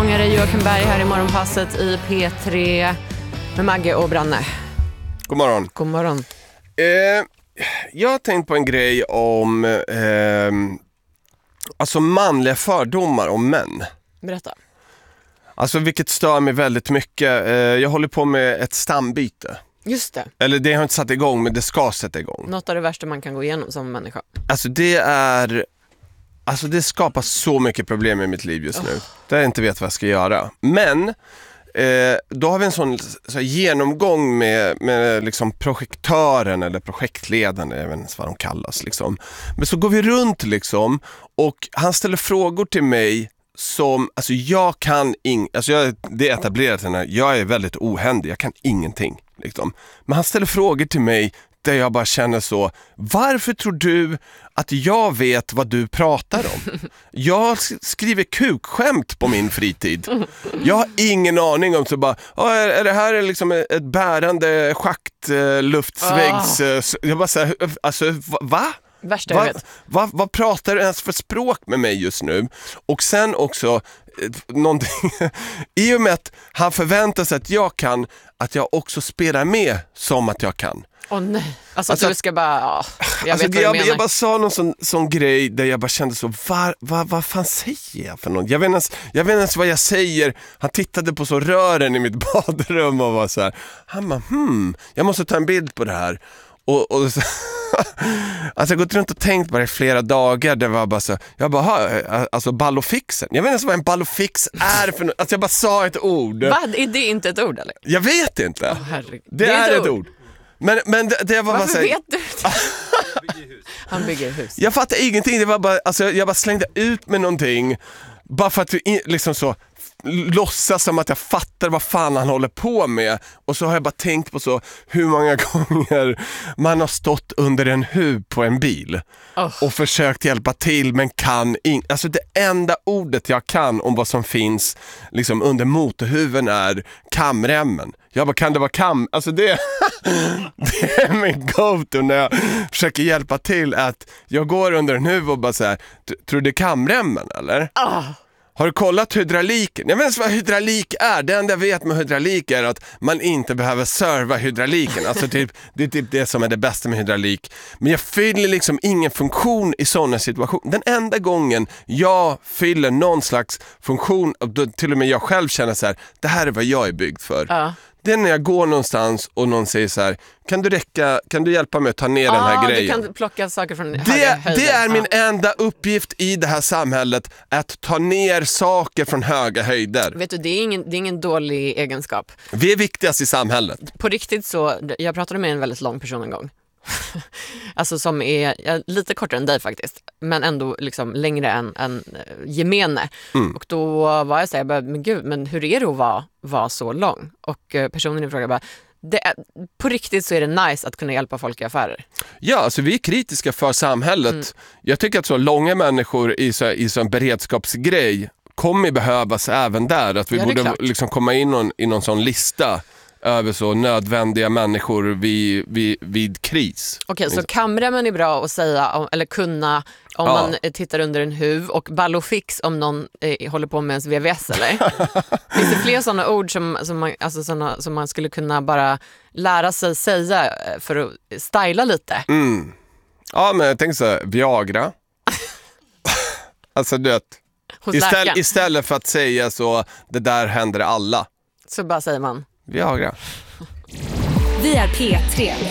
sångare Joakim Berg här i morgonpasset i P3 med Maggie och Branne. God morgon. God morgon. Jag har tänkt på en grej om alltså manliga fördomar om män. Berätta. Alltså vilket stör mig väldigt mycket. Jag håller på med ett stambyte. Just det. Eller det har inte satt igång, men det ska sätta igång. Något av det värsta man kan gå igenom som människa. Alltså det skapar så mycket problem i mitt liv just nu. Där jag inte vet vad jag ska göra. Men då har vi en sån genomgång med liksom projektören eller projektledaren, jag vet inte vad de kallas liksom. Men så går vi runt liksom och han ställer frågor till mig som, alltså jag kan det är etablerat här, jag är väldigt ohändig, jag kan ingenting liksom. Men han ställer frågor till mig där jag bara känner så, varför tror du att jag vet vad du pratar om? Jag skriver kukskämt på min fritid. Jag har ingen aning om så bara, är det här liksom ett bärande schaktluftsväggs... Jag bara säger, alltså va? Värsta jag vet. Vad pratar du ens för språk med mig just nu? Och sen också någonting, i och med att han förväntar sig att jag också spelar med som att jag kan. Nej. Alltså du ska bara... jag vet vad du menar. Jag bara sa någon sån grej där jag bara kände så, vad fan säger jag för någon? Jag vet inte ens vad jag säger. Han tittade på så rören i mitt badrum och var så här. Han bara, jag måste ta en bild på det här. Och så, alltså jag har gått runt och tänkt på det i flera dagar. Det var bara så, jag bara, alltså ballofixen. Jag vet inte ens vad en ballofix är för något. Alltså jag bara sa ett ord. Va? Är det inte ett ord eller? Jag vet inte. Det är ett ord. Men det var varför bara vet du det? Han bygger hus. Jag fattar ingenting. Det var bara, alltså jag bara slängde ut med någonting bara för att vi liksom så låtsas som att jag fattar vad fan han håller på med. Och så har jag bara tänkt på så hur många gånger man har stått under en huv på en bil och försökt hjälpa till men kan alltså det enda ordet jag kan om vad som finns liksom under motorhuven är kamremmen. Jag bara, kan det vara alltså det är min go-to när jag försöker hjälpa till, att jag går under en huv och bara så här, tror du det är kamremmen eller? Har du kollat hydrauliken? Jag vet inte vad hydraulik är. Det enda jag vet med hydraulik är att man inte behöver serva hydrauliken. Alltså det är typ det som är det bästa med hydraulik. Men jag fyller liksom ingen funktion i sådana situationer. Den enda gången jag fyller någon slags funktion, och till och med jag själv känner så här, det här är vad jag är byggd för. Det är när jag går någonstans och någon säger så här, kan du hjälpa mig att ta ner den här grejen? Du kan plocka saker från höga höjder. Det är min enda uppgift i det här samhället, att ta ner saker från höga höjder. Vet du, det är ingen dålig egenskap. Vi är viktigast i samhället. På riktigt så, jag pratade med en väldigt lång person en gång. Alltså som är lite kortare än dig faktiskt, men ändå liksom längre än gemene. Och då var jag så här, men gud, men hur är det att vara så lång? Och personen i fråga bara, på riktigt så är det nice att kunna hjälpa folk i affärer. Ja, alltså vi är kritiska för samhället. Jag tycker att så långa människor i så en beredskapsgrej kommer behövas även där. Att vi borde liksom komma in i någon sån lista över så nödvändiga människor vid kris. Okej, så kamremmen är bra att säga, eller kunna om man tittar under en huv, och ballofix om någon håller på med ens VVS, eller? Finns det fler sådana ord som man skulle kunna bara lära sig säga för att styla lite? Ja, men jag tänker så här, Viagra. Alltså du vet, istället för att säga så, det där händer alla. Så bara säger man Viagra. Vi är P3.